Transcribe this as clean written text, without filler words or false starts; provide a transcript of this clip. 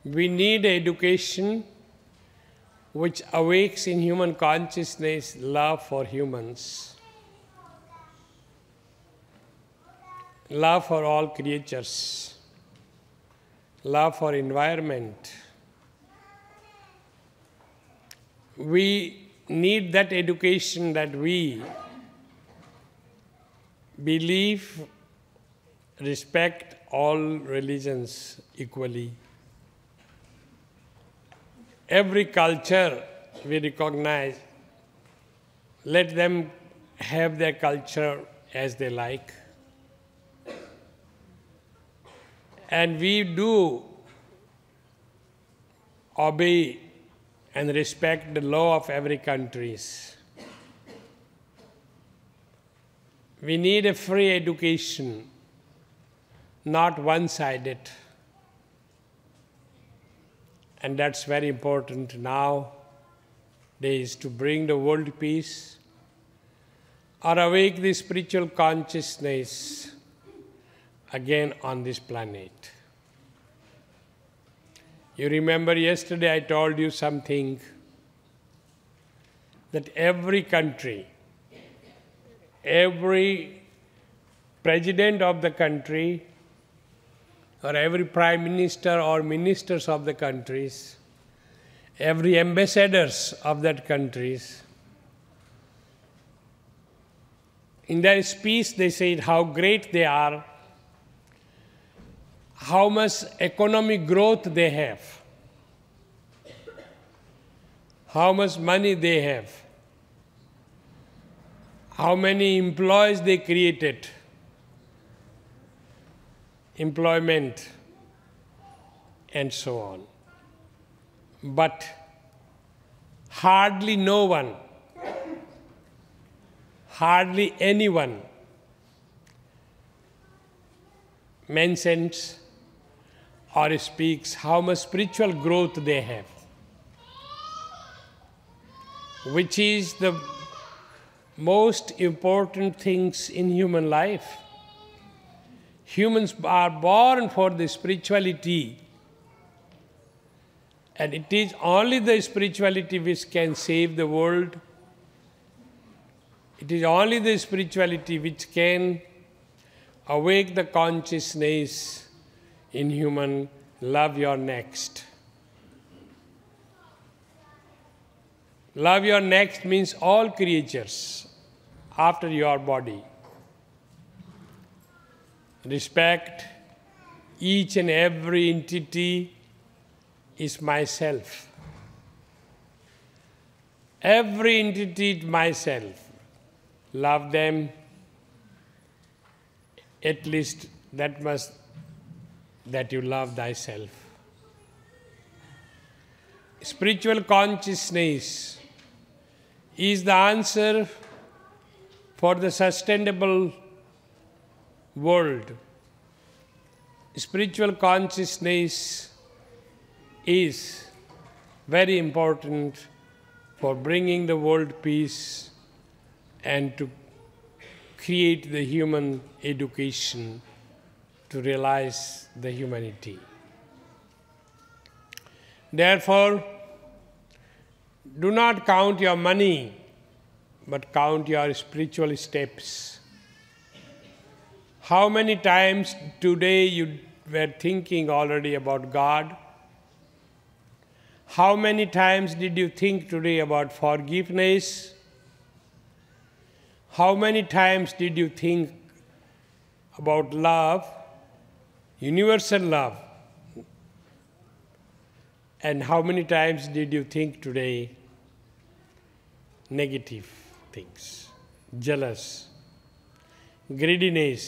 We need education which awakes in human consciousness love for humans, love for all creatures, love for environment. We need that education that we believe, respect all religions equally. Every culture we recognize, let them have their culture as they like. And we do obey and respect the law of every country. We need a free education, not one-sided. And that's very important nowadays to bring the world peace or awake the spiritual consciousness again on this planet. You remember yesterday I told you something, that every country, every president of the country, or every prime minister or ministers of the countries, every ambassadors of that countries, in their speech they said how great they are, how much economic growth they have, how much money they have, how many employees they created, employment, and so on. But hardly no one, hardly anyone mentions or speaks how much spiritual growth they have, which is the most important things in human life. Humans are born for the spirituality, and it is only the spirituality which can save the world. It is only the spirituality which can awake the consciousness in human, love your next. Love your next means all creatures after your body. Respect each and every entity is myself. Every entity is myself. Love them, at least that much that you love thyself. Spiritual consciousness is the answer for the sustainable world. Spiritual consciousness is very important for bringing the world peace and to create the human education to realize the humanity. Therefore, do not count your money, but count your spiritual steps. How many times today you were thinking already about God? How many times did you think today about forgiveness? How many times did you think about love, universal love? And how many times did you think today negative things, jealous, greediness,